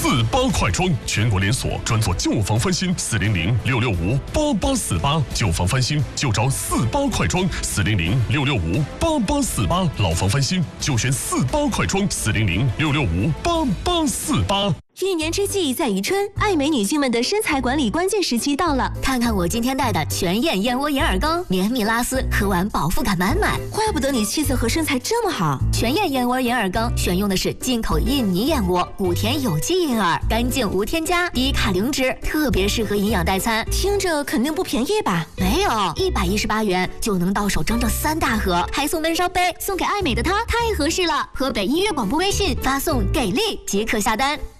48快装，全国连锁，专做旧房翻新，400-665-8848，旧房翻新就找48快装，400-665-8848，老房翻新就选48快装，400-665-8848。 一年之计在于春，爱美女性们的身材管理关键时期到了。 看看我今天带的全燕燕窝银耳羹，绵密拉丝，喝完饱腹感满满。 怪不得你气色和身材这么好。 全燕燕窝银耳羹选用的是进口印尼燕窝，谷田有机银耳，干净无添加，低卡零脂，特别适合营养代餐。 听着肯定不便宜吧？ 没有，118元就能到手整整3大盒，还送温烧杯，送给爱美的她太合适了。河北音乐广播微信发送给力即可下单。